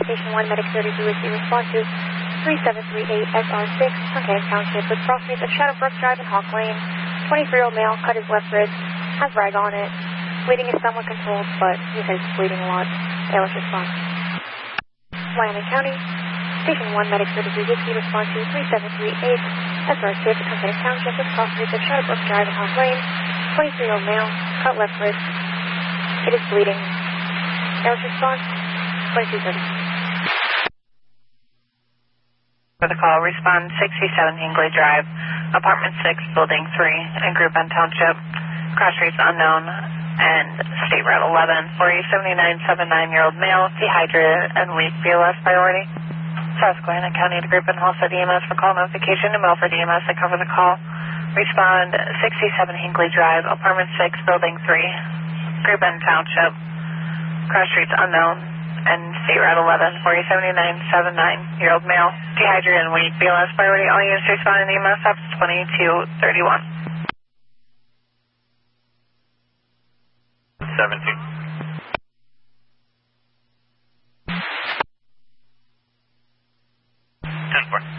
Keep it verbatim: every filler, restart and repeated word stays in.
Station one, Medic thirty-two with you. Respond to three seven three eight S R six, Huntington Township, with crossings of Shadowbrook Drive and Hawk Lane. twenty-three-year-old male, cut his left wrist, has rag on it. Bleeding is somewhat controlled, but he says he's bleeding a lot. A L S response. Wyoming County, Station one, Medic thirty-two Whiskey, respond to three seven three eight S R six, Huntington Township, with crossings of Shadowbrook Drive and Hawk Lane. twenty-three-year-old male, cut left wrist. It is bleeding. A L S response, twenty-two thirty. For the call, respond sixty-seven Hingley Drive, Apartment six, Building three, in Group Bend Township. Cross streets unknown, and State Route eleven, for a seventy-nine, seventy-nine-year-old male, dehydrated and weak, B L S priority. Susquehanna County to Group and Halstead D M S for call notification, to Milford D M S to cover the call. Respond sixty-seven Hingley Drive, Apartment six, Building three, Group Bend Township. Cross streets unknown, and State Route eleven, for a seventy-nine, seventy-nine-year-old male, dehydrated and weak, B L S priority. All units responding to E M S up to twenty-two thirty-one. seventeen. ten four.